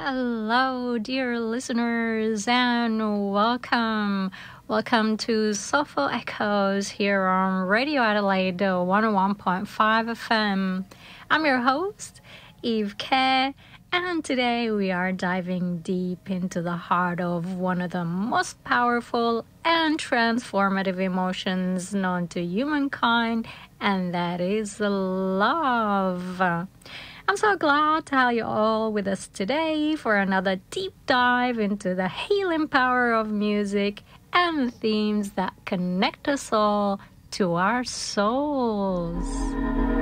Hello, dear listeners, and welcome. Welcome to Soulful Echoes here on Radio Adelaide 101.5 FM. I'm your host, Eve K, and today we are diving deep into the heart of one of the most powerful and transformative emotions known to humankind, and that is love. I'm so glad to have you all with us today for another deep dive into the healing power of music and themes that connect us all to our souls.